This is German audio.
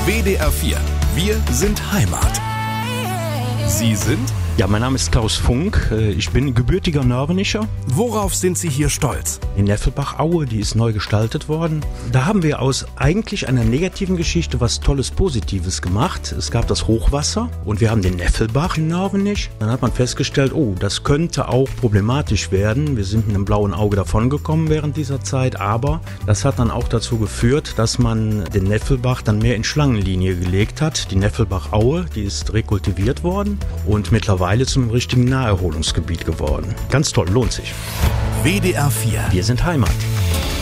WDR 4. Wir sind Heimat. Sie sind? Ja, mein Name ist Klaus Funk. Ich bin gebürtiger Nörvenischer. Worauf sind Sie hier stolz? Die Neffelbach-Aue, die ist neu gestaltet worden. Da haben wir aus eigentlich einer negativen Geschichte was Tolles, Positives gemacht. Es gab das Hochwasser und wir haben den Neffelbach in Nörvenisch. Dann hat man festgestellt, oh, das könnte auch problematisch werden. Wir sind mit einem blauen Auge davongekommen während dieser Zeit, aber das hat dann auch dazu geführt, dass man den Neffelbach dann mehr in Schlangenlinie gelegt hat. Die Neffelbach-Aue, die ist rekultiviert worden und mittlerweile zum richtigen Naherholungsgebiet geworden. Ganz toll, lohnt sich. WDR 4. Wir sind Heimat.